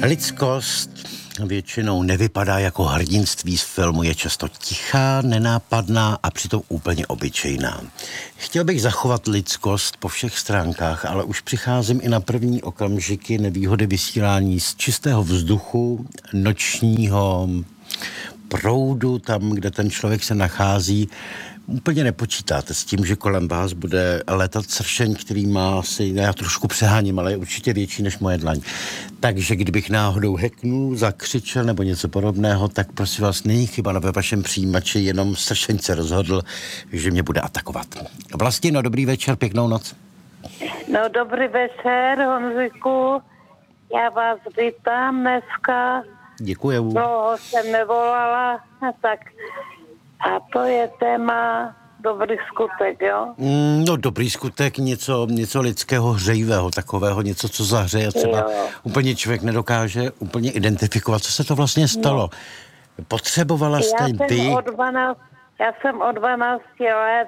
Lidskost většinou nevypadá jako hrdinství z filmu, je často tichá, nenápadná a přitom úplně obyčejná. Chtěl bych zachovat lidskost po všech stránkách, ale už přicházím i na první okamžiky nevýhody vysílání z čistého vzduchu, nočního proudu, tam, kde ten člověk se nachází. Úplně nepočítáte s tím, že kolem vás bude letat sršeň, který má asi, já trošku přeháním, ale je určitě větší než moje dlaň. Takže kdybych náhodou heknul, zakřičel nebo něco podobného, tak prosím vás, není chyba ve vašem přijímači, jenom sršeň se rozhodl, že mě bude atakovat. Vlastně, no dobrý večer, pěknou noc. No dobrý večer, Honziku. Já vás vítám dneska. Děkuju. Dlouho jsem nevolala, tak a to je téma dobrý skutek, jo? No dobrý skutek, něco lidského hřejivého, takového, něco, co zahřeje třeba. Jo. Úplně člověk nedokáže úplně identifikovat, co se to vlastně stalo. No. Potřebovala jste Já jsem od 12 let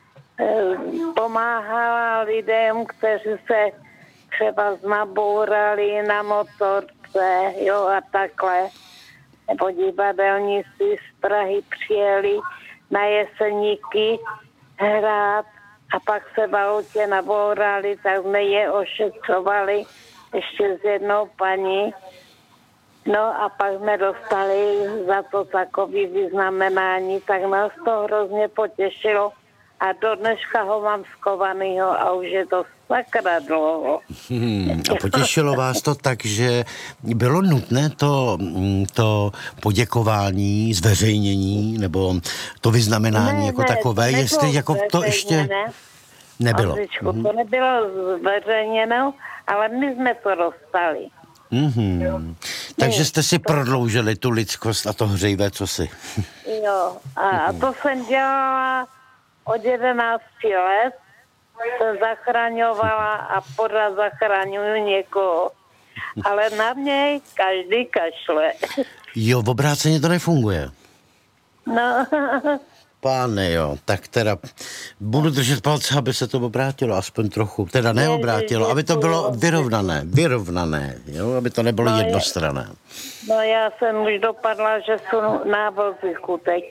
pomáhala lidem, kteří se třeba nabourali na motorce, jo, a takhle. Nebo divadelníci z Prahy přijeli na Jeseníky hrát a pak se v autě nabourali, tak jsme je ošetřovali ještě s jednou paní. No a pak jsme dostali za to takový vyznamenání, tak nás to hrozně potěšilo. A do dneška ho mám skovanýho a už je to sakra dlouho. A potěšilo vás to tak, že bylo nutné to poděkování, zveřejnění, nebo to vyznamenání jako takové, jestli jako to ještě nebylo. To nebylo zveřejněno, ale my jsme to dostali. Takže jste si prodloužili tu lidskost a to hřejivé cosi. Jo, a to jsem dělala od 11 let, jsem zachraňovala a pořád zachraňuju někoho. Ale na mě každý kašle. Jo, v obráceně to nefunguje. No. Pane jo, tak teda budu držet palce, aby se to obrátilo aspoň trochu. Teda neobrátilo, aby to bylo vyrovnané, jo, aby to nebylo jednostranné. No já jsem už dopadla, že jsou návozy teď.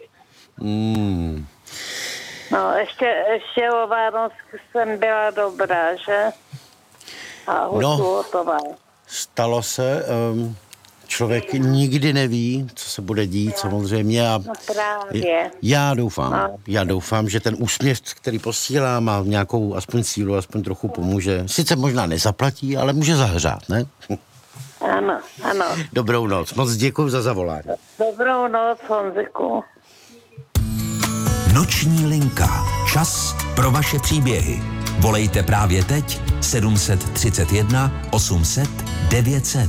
No, ještě o Vánocky jsem byla dobrá, že? A hotová. Stalo se, člověk nikdy neví, co se bude dít, samozřejmě. A no právě. Já doufám, že ten úsměv, který posílám, má nějakou aspoň sílu, aspoň trochu pomůže. Sice možná nezaplatí, ale může zahřát, ne? Ano. Dobrou noc, moc děkuji za zavolání. Dobrou noc, Honziku. Noční linka. Čas pro vaše příběhy. Volejte právě teď 731 800 900.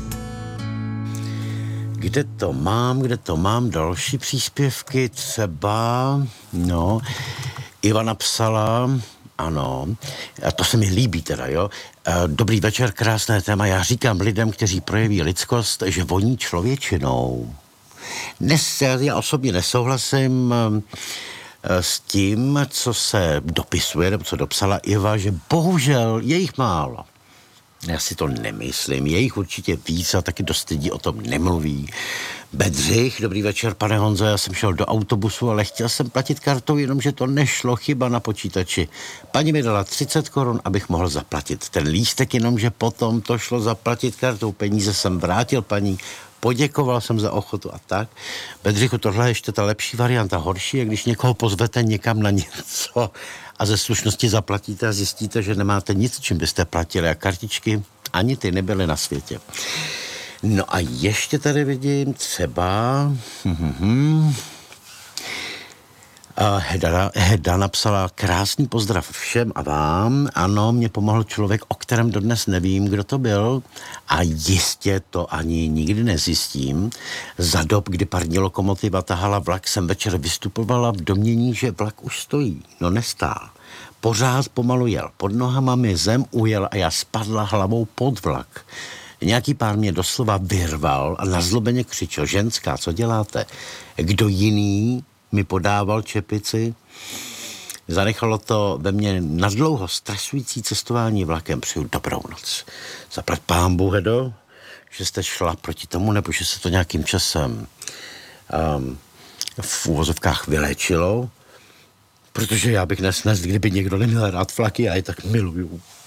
Kde to mám? Další příspěvky třeba, Iva napsala, ano, a to se mi líbí teda, jo. Dobrý večer, krásné téma. Já říkám lidem, kteří projeví lidskost, že voní člověčinou. Já osobně nesouhlasím s tím, co se dopisuje, nebo co dopsala Iva, že bohužel je jich málo. Já si to nemyslím, je jich určitě víc a taky dost lidí o tom nemluví. Bedřich, dobrý večer, pane Honzo, já jsem šel do autobusu, ale chtěl jsem platit kartou, jenomže to nešlo, chyba na počítači. Paní mi dala 30 korun, abych mohl zaplatit ten lístek, jenomže potom to šlo zaplatit kartou, peníze jsem vrátil paní, poděkoval jsem za ochotu a tak. Bedřichu, tohle je ještě ta lepší varianta. Horší je, když někoho pozvete někam na něco a ze slušnosti zaplatíte a zjistíte, že nemáte nic, čím byste platili a kartičky ani ty nebyly na světě. No a ještě tady vidím třeba Heda napsala krásný pozdrav všem a vám. Ano, mě pomohl člověk, o kterém dodnes nevím, kdo to byl a jistě to ani nikdy nezjistím. Za dob, kdy parní lokomotiva tahala vlak, jsem večer vystupovala v domnění, že vlak už stojí. No nestál. Pořád pomalu jel. Pod nohama mi zem ujel a já spadla hlavou pod vlak. Nějaký pár mě doslova vyrval a nazlobeně křičel: ženská, co děláte? Kdo jiný mi podával čepici? Zanechalo to ve mně nadlouho stresující cestování vlakem. Přeju dobrou noc. Zaplať pán Bůh, Hedo, že jste šla proti tomu, nebo že se to nějakým časem v úvozovkách vyléčilo? Protože já bych nesnes, kdyby někdo neměl rád flaky, já je tak miluju.